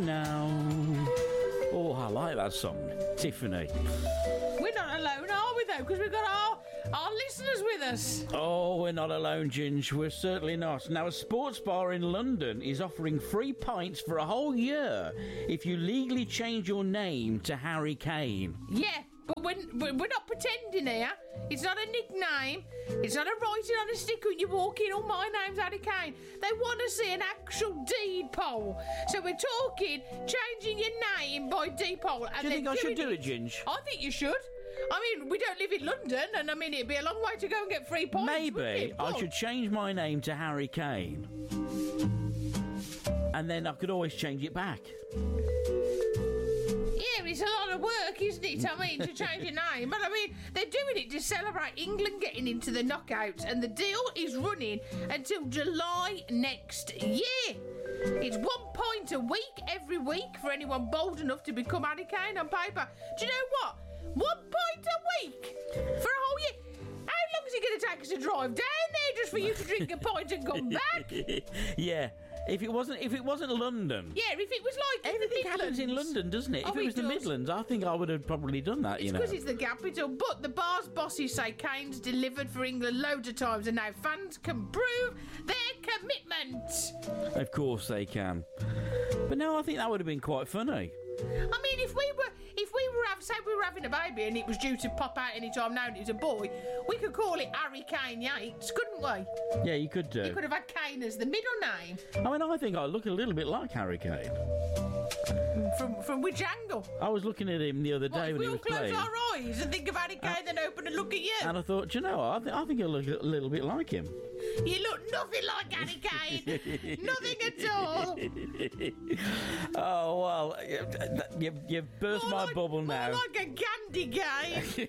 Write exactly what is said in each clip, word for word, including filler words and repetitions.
now. Oh, I like that song, Tiffany. We're not alone, are we, though? Because we've got our, our listeners with us. Oh, we're not alone, Ginge. We're certainly not. Now, a sports bar in London is offering free pints for a whole year if you legally change your name to Harry Kane. Yeah, but we're, we're not pretending here. It's not a nickname. It's not a writing on a sticker when you walk in, oh, my name's Harry Kane. They want to see an actual deed poll. So we're talking changing your name by deed poll. And Do you think I should do it, Ginge? I think you should. I mean, we don't live in London, and I mean, it'd be a long way to go and get free points. Maybe I should change my name to Harry Kane. And then I could always change it back. Yeah, it's a lot of work, isn't it? I mean, to change your name. But I mean, they're doing it to celebrate England getting into the knockouts, and the deal is running until July next year. It's one point a week every week for anyone bold enough to become Harry Kane on paper. Do you know what? One point a week for a whole year. How long is it going to take us to drive down there just for you to drink a pint and come back? Yeah. If it wasn't, if it wasn't London, yeah. If it was like everything happens in London, doesn't it? Oh, if it was it the does. Midlands, I think I would have probably done that. It's you know, because it's the capital. But the bar's bosses say Kane's delivered for England loads of times, and now fans can prove their commitment. Of course they can. But no, I think that would have been quite funny. I mean, if we were, if we were, have, say we were having a baby and it was due to pop out any time now and it was a boy, we could call it Harry Kane Yates, couldn't we? Yeah, you could do. You could have had Kane as the middle name. I mean, I think I look a little bit like Harry Kane. From from which angle? I was looking at him the other day What, when if he we was all close playing, our eyes and think of Harry Kane, Uh, then open and look at you. and I thought, do you know, what? I, th- I think I look a little bit like him. You look nothing like Harry Kane. Nothing at all. Oh well, you you, you burst More my like, bubble more now. like a candy game.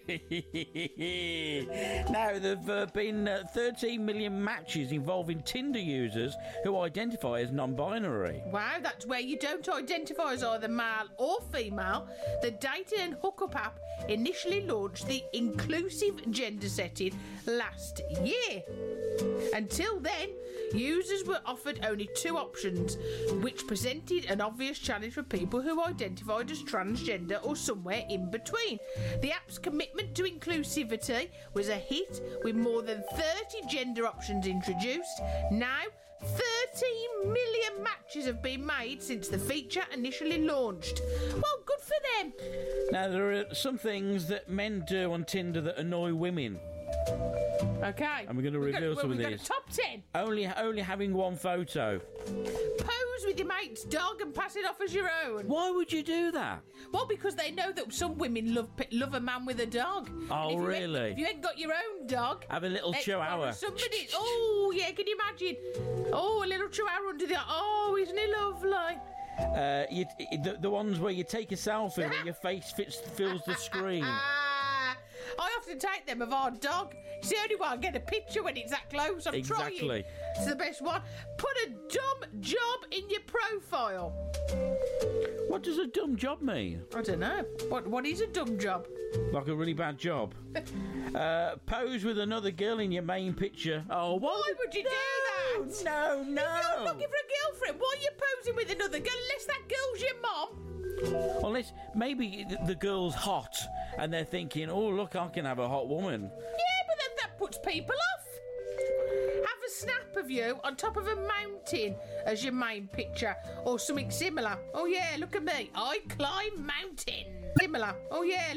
Now, there have uh, been uh, thirteen million matches involving Tinder users who identify as non-binary. Wow, that's where you don't identify as either male or female. The dating and hookup app initially launched the inclusive gender setting last year. Until then, users were offered only two options, which presented an obvious challenge for people who identified as transgender or somewhere in between. The app's commitment to inclusivity was a hit, with more than thirty gender options introduced. Now, thirteen million matches have been made since the feature initially launched. Well, good for them. Now, there are some things that men do on Tinder that annoy women. Okay. And we're going to We've reveal got, some well, of we've these. got a top ten. Only, only having one photo. Pose with your mate's dog and pass it off as your own. Why would you do that? Well, because they know that some women love love a man with a dog. Oh, And if you ain't- really? If you ain't got your own dog, Have a little let's chihuahua. borrow Somebody. Oh, yeah. Can you imagine? Oh, a little chihuahua under the. Oh, isn't he lovely? Uh, you, the, the ones where you take a selfie where your face fits, fills the screen. Ah, I often take them of our dog. It's the only one I get a picture when it's that close. I'm Exactly. trying. It's the best one. Put a dumb job in your profile. What does a dumb job mean? I don't know. What What is a dumb job? Like a really bad job. uh, pose with another girl in your main picture. Oh, what? Why would you do that? No, If you're no. looking for a girlfriend, why are you posing with another girl unless that girl's your mum? Unless maybe the the girl's hot and they're thinking, oh, look, I can have a hot woman. Yeah, but then that puts people off. Have a snap of you on top of a mountain as your main picture, or something similar. Oh yeah, look at me. I climb mountains. Similar. Oh yeah.